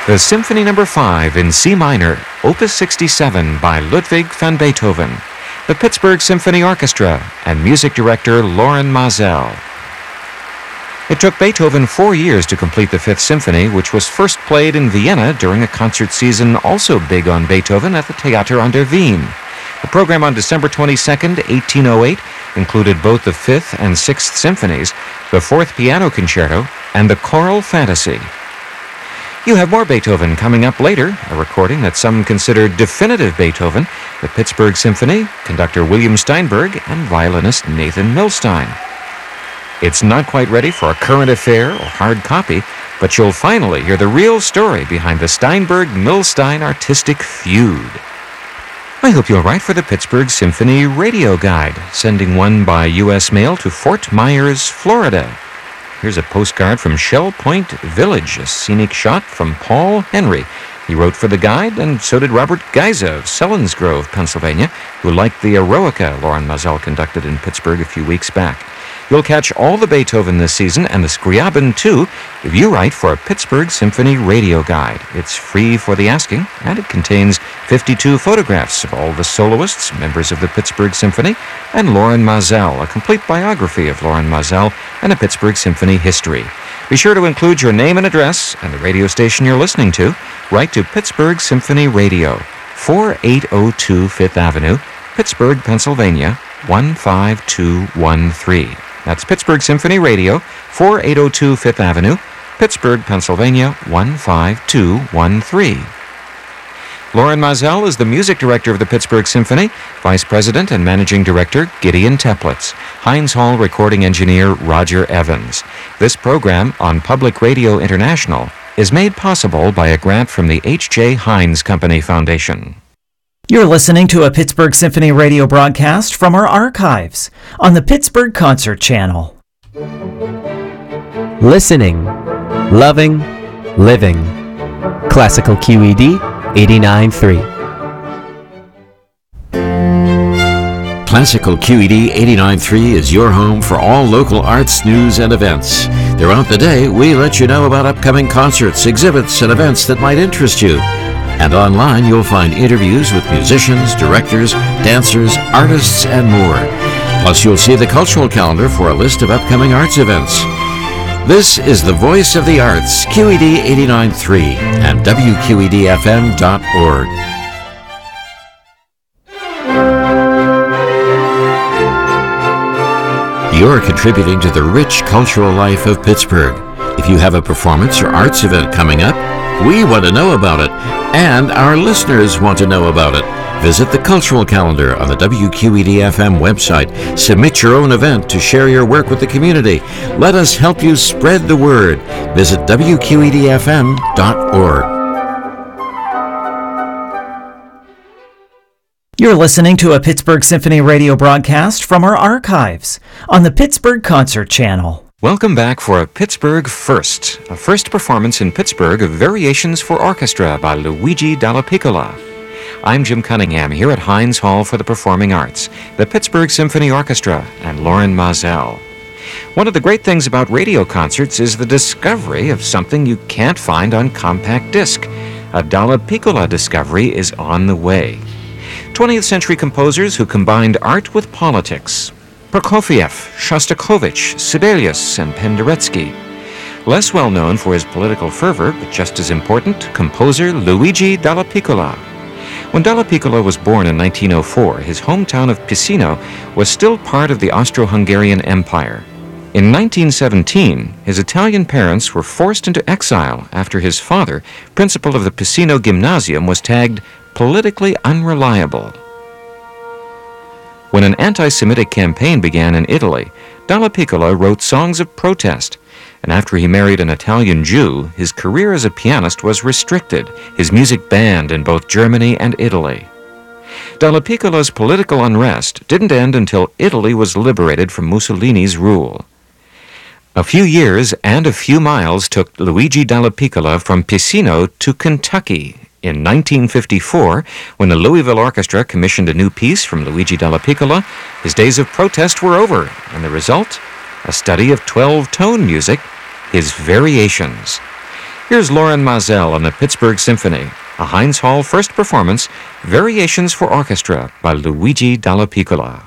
The Symphony No. 5 in C minor, Opus 67 by Ludwig van Beethoven, the Pittsburgh Symphony Orchestra, and music director Lorin Maazel. It took Beethoven 4 years to complete the Fifth Symphony, which was first played in Vienna during a concert season also big on Beethoven at the Theater an der Wien. The program on December 22, 1808, included both the Fifth and Sixth Symphonies, the Fourth Piano Concerto, and the Choral Fantasy. You have more Beethoven coming up later, a recording that some consider definitive Beethoven, the Pittsburgh Symphony, conductor William Steinberg, and violinist Nathan Milstein. It's not quite ready for a current affair or hard copy, but you'll finally hear the real story behind the Steinberg-Milstein artistic feud. I hope you'll write for the Pittsburgh Symphony Radio Guide, sending one by U.S. mail to Fort Myers, Florida. Here's a postcard from Shell Point Village, a scenic shot from Paul Henry. He wrote for the guide, and so did Robert Geiza of Selinsgrove, Pennsylvania, who liked the Eroica Lorin Maazel conducted in Pittsburgh a few weeks back. You'll catch all the Beethoven this season, and the Scriabin too, if you write for a Pittsburgh Symphony Radio Guide. It's free for the asking, and it contains 52 photographs of all the soloists, members of the Pittsburgh Symphony, and Lorin Maazel, a complete biography of Lorin Maazel and a Pittsburgh Symphony history. Be sure to include your name and address and the radio station you're listening to. Write to Pittsburgh Symphony Radio, 4802 Fifth Avenue, Pittsburgh, Pennsylvania, 15213. That's Pittsburgh Symphony Radio, 4802 Fifth Avenue, Pittsburgh, Pennsylvania, 15213. Lorin Maazel is the music director of the Pittsburgh Symphony, vice president and managing director Gideon Teplitz, Heinz Hall recording engineer Roger Evans. This program on Public Radio International is made possible by a grant from the H.J. Heinz Company Foundation. You're listening to a Pittsburgh Symphony radio broadcast from our archives on the Pittsburgh Concert Channel. Listening, loving, living. Classical QED 89.3. Classical QED 89.3 is your home for all local arts, news, and events. Throughout the day, we let you know about upcoming concerts, exhibits, and events that might interest you. And online, you'll find interviews with musicians, directors, dancers, artists, and more. Plus, you'll see the cultural calendar for a list of upcoming arts events. This is the Voice of the Arts, QED 89.3 and WQEDFM.org. You're contributing to the rich cultural life of Pittsburgh. If you have a performance or arts event coming up, we want to know about it, and our listeners want to know about it. Visit the cultural calendar on the WQED-FM website. Submit your own event to share your work with the community. Let us help you spread the word. Visit WQEDFM.org. You're listening to a Pittsburgh Symphony radio broadcast from our archives on the Pittsburgh Concert Channel. Welcome back for a Pittsburgh First, a first performance in Pittsburgh of Variations for Orchestra by Luigi Dallapiccola. I'm Jim Cunningham here at Heinz Hall for the Performing Arts, the Pittsburgh Symphony Orchestra, and Lorin Maazel. One of the great things about radio concerts is the discovery of something you can't find on compact disc. A Dallapiccola discovery is on the way. 20th century composers who combined art with politics. Prokofiev, Shostakovich, Sibelius, and Penderecki. Less well known for his political fervor, but just as important, composer Luigi Dallapiccola. When Dallapiccola was born in 1904, his hometown of Pisino was still part of the Austro-Hungarian Empire. In 1917, his Italian parents were forced into exile after his father, principal of the Pisino Gymnasium, was tagged politically unreliable. When an anti-Semitic campaign began in Italy, Dallapiccola wrote songs of protest, and after he married an Italian Jew, his career as a pianist was restricted, his music banned in both Germany and Italy. Dallapiccola's political unrest didn't end until Italy was liberated from Mussolini's rule. A few years and a few miles took Luigi Dallapiccola from Pisino to Kentucky. In 1954, when the Louisville Orchestra commissioned a new piece from Luigi Dallapiccola, his days of protest were over, and the result? A study of 12-tone music, his Variations. Here's Lauren Mazel on the Pittsburgh Symphony, a Heinz Hall first performance, Variations for Orchestra by Luigi Dalla Piccola.